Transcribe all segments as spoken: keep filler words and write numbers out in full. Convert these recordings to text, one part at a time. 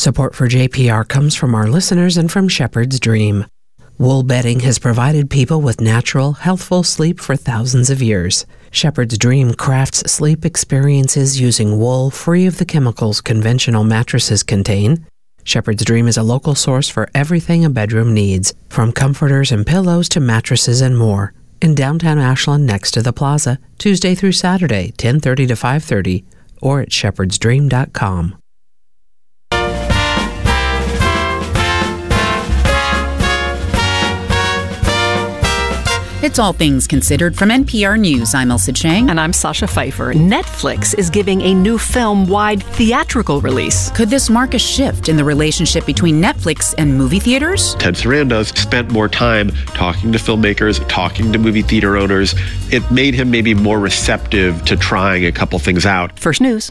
Support for J P R comes from our listeners and from Shepherd's Dream. Wool bedding has provided people with natural, healthful sleep for thousands of years. Shepherd's Dream crafts sleep experiences using wool free of the chemicals conventional mattresses contain. Shepherd's Dream is a local source for everything a bedroom needs, from comforters and pillows to mattresses and more. In downtown Ashland next to the plaza, Tuesday through Saturday, ten thirty to five thirty, or at shepherds dream dot com. It's All Things Considered from N P R News. I'm Elsa Chang. And I'm Sasha Pfeiffer. Netflix is giving a new film-wide theatrical release. Could this mark a shift in the relationship between Netflix and movie theaters? Ted Sarandos spent more time talking to filmmakers, talking to movie theater owners. It made him maybe more receptive to trying a couple things out. First News.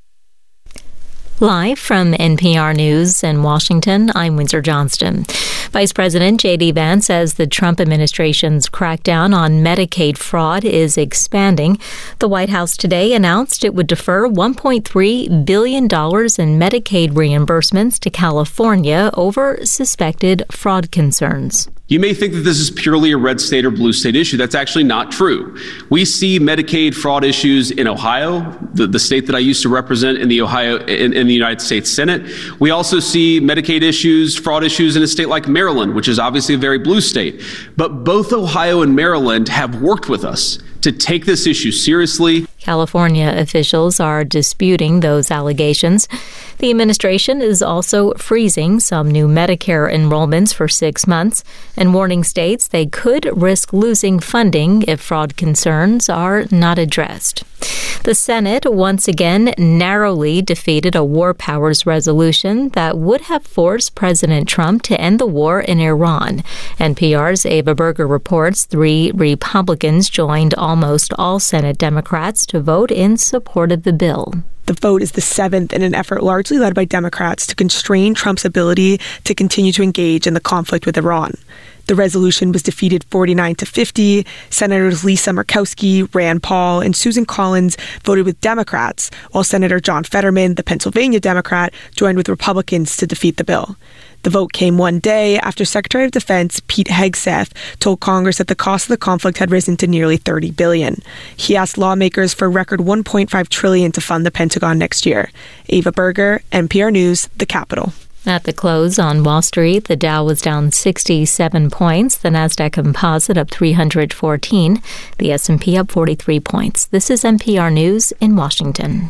Live from N P R News in Washington, I'm Windsor Johnston. Vice President J D. Vance says the Trump administration's crackdown on Medicaid fraud is expanding. The White House today announced it would defer one point three billion dollars in Medicaid reimbursements to California over suspected fraud concerns. You may think that this is purely a red state or blue state issue. That's actually not true. We see Medicaid fraud issues in Ohio, the, the state that I used to represent in the Ohio in, in the United States Senate. We also see Medicaid issues, fraud issues in a state like Maryland, which is obviously a very blue state. But both Ohio and Maryland have worked with us to take this issue seriously. California officials are disputing those allegations. The administration is also freezing some new Medicare enrollments for six months and warning states they could risk losing funding if fraud concerns are not addressed. The Senate once again narrowly defeated a war powers resolution that would have forced President Trump to end the war in Iran. N P R's Ava Berger reports three Republicans joined almost all Senate Democrats to vote in support of the bill. The vote is the seventh in an effort largely led by Democrats to constrain Trump's ability to continue to engage in the conflict with Iran. The resolution was defeated forty-nine to fifty. Senators Lisa Murkowski, Rand Paul, and Susan Collins voted with Democrats, while Senator John Fetterman, the Pennsylvania Democrat, joined with Republicans to defeat the bill. The vote came one day after Secretary of Defense Pete Hegseth told Congress that the cost of the conflict had risen to nearly thirty billion dollars. He asked lawmakers for a record one point five trillion dollars to fund the Pentagon next year. Ava Berger, N P R News, the Capitol. At the close on Wall Street, the Dow was down sixty-seven points, the Nasdaq Composite up three hundred fourteen, the S and P up forty-three points. This is N P R News in Washington.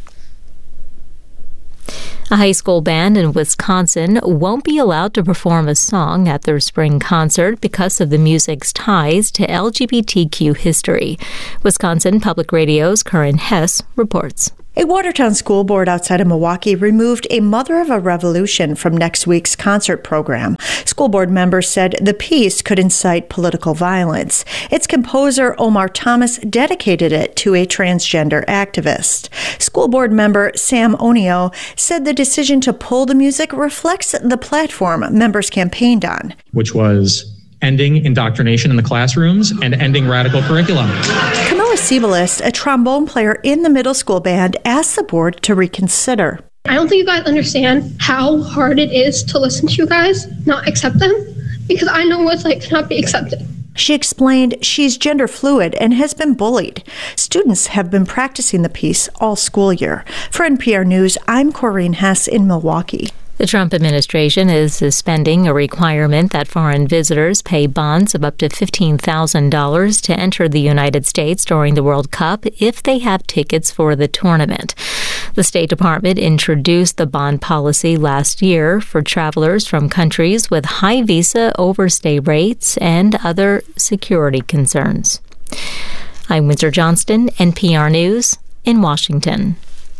A high school band in Wisconsin won't be allowed to perform a song at their spring concert because of the music's ties to L G B T Q history. Wisconsin Public Radio's Corinne Hess reports. A Watertown school board outside of Milwaukee removed A Mother of a Revolution from next week's concert program. School board members said the piece could incite political violence. Its composer, Omar Thomas, dedicated it to a transgender activist. School board member Sam Onio said the decision to pull the music reflects the platform members campaigned on, which was ending indoctrination in the classrooms and ending radical curriculum. Camilla Siebalist, a trombone player in the middle school band, asked the board to reconsider. I don't think you guys understand how hard it is to listen to you guys, not accept them, because I know what it's like to not be accepted. She explained she's gender fluid and has been bullied. Students have been practicing the piece all school year. For N P R News, I'm Corinne Hess in Milwaukee. The Trump administration is suspending a requirement that foreign visitors pay bonds of up to fifteen thousand dollars to enter the United States during the World Cup if they have tickets for the tournament. The State Department introduced the bond policy last year for travelers from countries with high visa overstay rates and other security concerns. I'm Windsor Johnston, N P R News in Washington.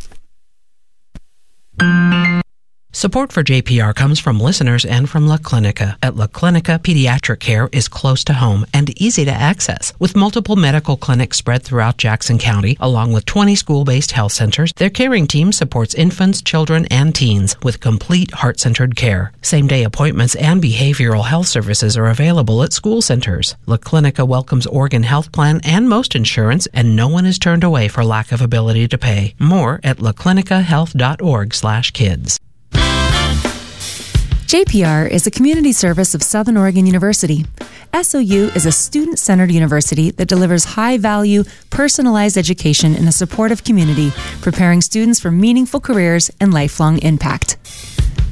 Support for J P R comes from listeners and from La Clinica. At La Clinica, pediatric care is close to home and easy to access. With multiple medical clinics spread throughout Jackson County, along with twenty school-based health centers, their caring team supports infants, children, and teens with complete heart-centered care. Same-day appointments and behavioral health services are available at school centers. La Clinica welcomes Oregon Health Plan and most insurance, and no one is turned away for lack of ability to pay. More at la clinica health dot org slash kids. J P R is a community service of Southern Oregon University. S O U is a student-centered university that delivers high-value, personalized education in a supportive community, preparing students for meaningful careers and lifelong impact.